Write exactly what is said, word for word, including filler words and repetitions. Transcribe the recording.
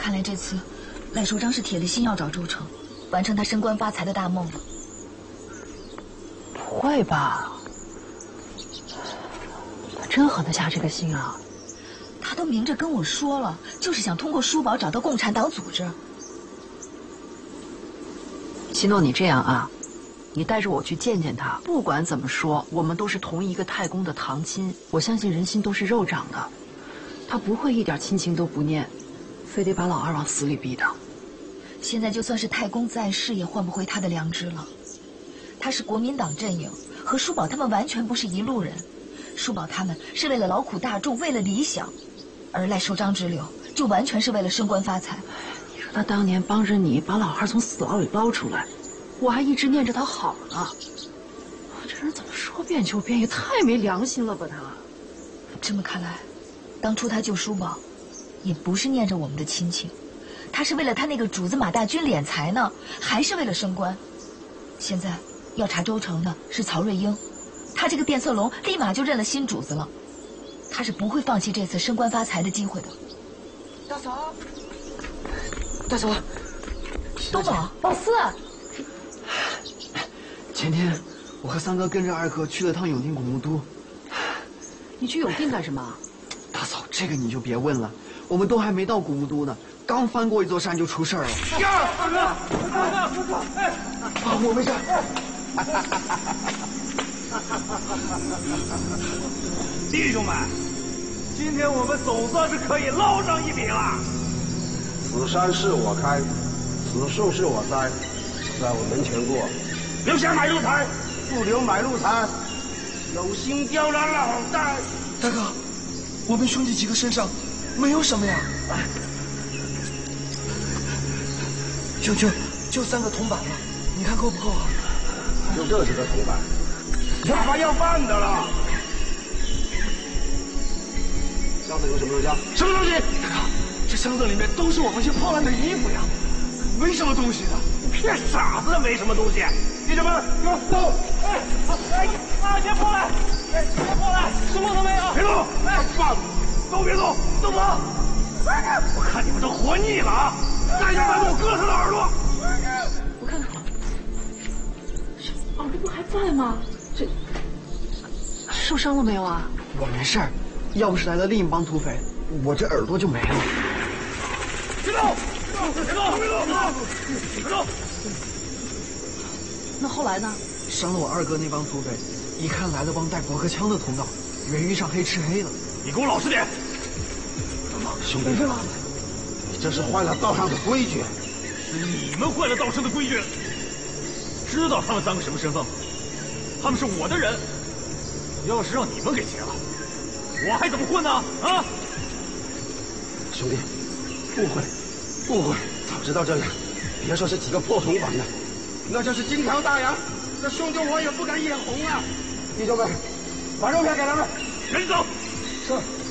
看来这次赖首长是铁了心要找周成，完成他升官发财的大梦了。 不会吧？他真狠得下这个心啊！ 他都明着跟我说了，就是想通过叔宝找到共产党组织。 希诺，你这样啊，你带着我去见见他。不管怎么说，我们都是同一个太公的堂亲，我相信人心都是肉长的，他不会一点亲情都不念，非得把老二往死里逼的。 现在就算是太公在世，也换不回他的良知了。他是国民党阵营，和叔宝他们完全不是一路人。叔宝他们是为了劳苦大众，为了理想，而赖寿章之流就完全是为了升官发财。 你说他当年帮着你把老二从死牢里捞出来，我还一直念着他好呢。这人怎么说变就变，也太没良心了吧他！ 这么看来，当初他救叔宝，也不是念着我们的亲情，他是为了他那个主子马大军敛财呢，还是为了升官？现在要查周成的是曹瑞英，他这个变色龙立马就认了新主子了，他是不会放弃这次升官发财的机会的。 大嫂，大嫂， 东宝， 老四， 前天我和三哥跟着二哥去了趟永定古墓都。 你去永定干什么？ 大嫂，这个你就别问了，我们都还没到古墓都呢，刚翻过一座山就出事儿了。 呀，二哥，二哥，哎， 啊，我没事。 弟兄们，今天我们总算是可以捞上一笔了。 此山是我开，此树是我栽，在我门前过， 留下买路财， 不留买路财， 有心刁难老大。 大哥，我们兄弟几个身上没有什么呀，就就就三个铜板了，你看够不够啊？ 就这几个铜板， 下把要饭的了。 箱子有什么东西啊？ 什么东西？ 大哥，这箱子里面都是我们去破烂的衣服呀，没什么东西的。 骗傻子的没什么东西。弟兄们，给我走！哎，哎，啊，别过来！哎，别过来！什么都没有。别动！哎，放！都别动！都走！我看你们都活腻了啊！再敢拦我，割他的耳朵！ 我看看，耳朵不还在吗？这受伤了没有啊？ 我没事儿，要不是来了另一帮土匪，我这耳朵就没了。 别动！别动！别动！别动！别动！ 那后来呢？ 伤了我二哥那帮土匪，一看来了帮带驳壳枪的同道，人遇上黑吃黑了。 你给我老实点！ 兄弟，你这是坏了道上的规矩。 是你们坏了道上的规矩。知道他们三个什么身份吗？他们是我的人。要是让你们给劫了，我还怎么混呢？啊！ 兄弟，误会，误会！早知道这样，别说是几个破铜板了，那就是金条大洋，这兄弟我也不敢眼红啊！弟兄们，把肉片给他们。 人走。 是。